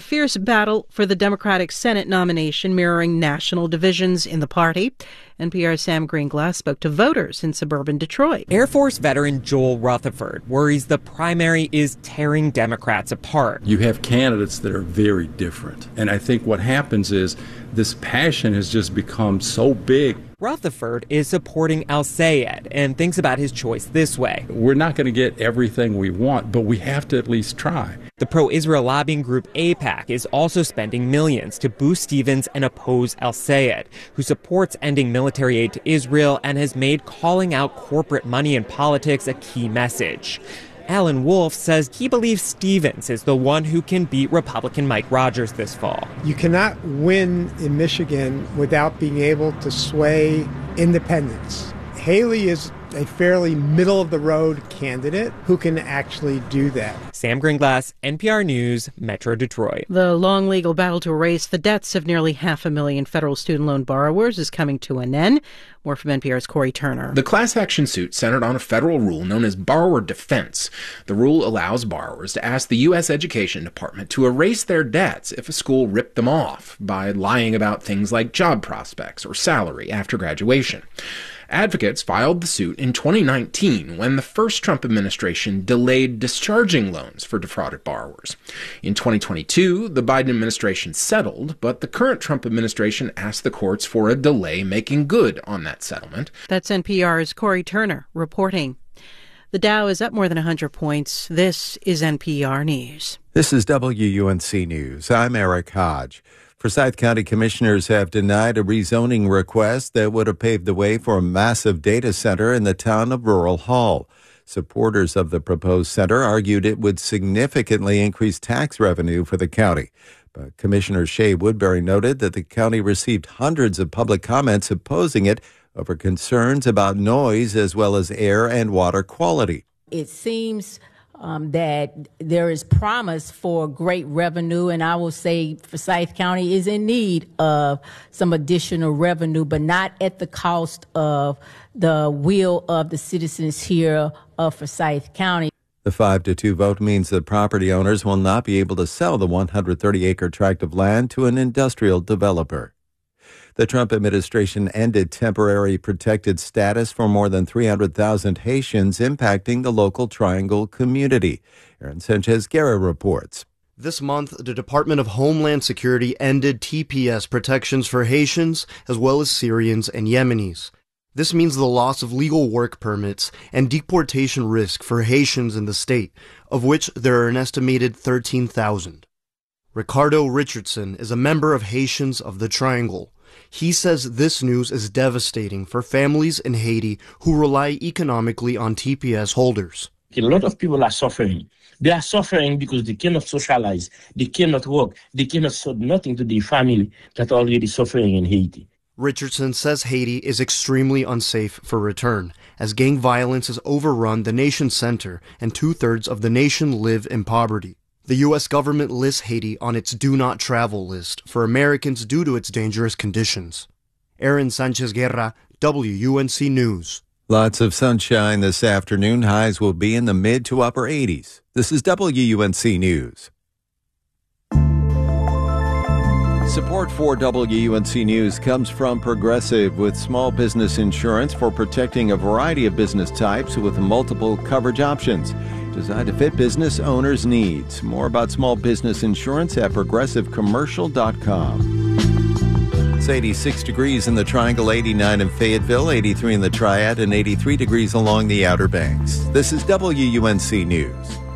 fierce battle for the Democratic Senate nomination, mirroring national divisions in the party. NPR's Sam Greenglass spoke to voters in suburban Detroit. Air Force veteran Joel Rutherford worries the primary is tearing Democrats apart. You have candidates that are very different. And I think what happens is this passion has just become so big. Rutherford is supporting Al-Sayed and thinks about his choice this way. We're not going to get everything we want, but we have to at least try. The pro-Israel lobbying group AIPAC is also spending millions to boost Stevens and oppose Al-Sayed, who supports ending military aid to Israel and has made calling out corporate money in politics a key message. Alan Wolf says he believes Stevens is the one who can beat Republican Mike Rogers this fall. You cannot win in Michigan without being able to sway independents. Haley is a fairly middle-of-the-road candidate who can actually do that. Sam Greenglass, NPR News, Metro Detroit. The long legal battle to erase the debts of nearly 500,000 federal student loan borrowers is coming to an end. More from NPR's Corey Turner. The class action suit centered on a federal rule known as borrower defense. The rule allows borrowers to ask the U.S. Education Department to erase their debts if a school ripped them off by lying about things like job prospects or salary after graduation. Advocates filed the suit in 2019 when the first Trump administration delayed discharging loans for defrauded borrowers. In 2022, the Biden administration settled, but the current Trump administration asked the courts for a delay making good on that settlement. That's NPR's Corey Turner reporting. The Dow is up more than 100 points. This is NPR News. This is WUNC News. I'm Eric Hodge. Forsyth County commissioners have denied a rezoning request that would have paved the way for a massive data center in the town of Rural Hall. Supporters of the proposed center argued it would significantly increase tax revenue for the county. But Commissioner Shea Woodbury noted that the county received hundreds of public comments opposing it over concerns about noise as well as air and water quality. It seems that there is promise for great revenue, and I will say Forsyth County is in need of some additional revenue, but not at the cost of the will of the citizens here of Forsyth County. The 5-2 vote means that property owners will not be able to sell the 130-acre tract of land to an industrial developer. The Trump administration ended temporary protected status for more than 300,000 Haitians, impacting the local Triangle community. Aaron Sanchez-Guerra reports. This month, the Department of Homeland Security ended TPS protections for Haitians as well as Syrians and Yemenis. This means the loss of legal work permits and deportation risk for Haitians in the state, of which there are an estimated 13,000. Ricardo Richardson is a member of Haitians of the Triangle. He says this news is devastating for families in Haiti who rely economically on TPS holders. A lot of people are suffering. They are suffering because they cannot socialize, they cannot work, they cannot show nothing to their family that are already suffering in Haiti. Richardson says Haiti is extremely unsafe for return, as gang violence has overrun the nation's center and 2/3 of the nation live in poverty. The U.S. government lists Haiti on its do not travel list for Americans due to its dangerous conditions. Aaron Sanchez-Guerra, WUNC News. Lots of sunshine this afternoon. Highs will be in the mid to upper 80s. This is WUNC News. Support for WUNC News comes from Progressive, with small business insurance for protecting a variety of business types with multiple coverage options, designed to fit business owners' needs. More about small business insurance at progressivecommercial.com. It's 86 degrees in the Triangle, 89 in Fayetteville, 83 in the Triad, and 83 degrees along the Outer Banks. This is WUNC News.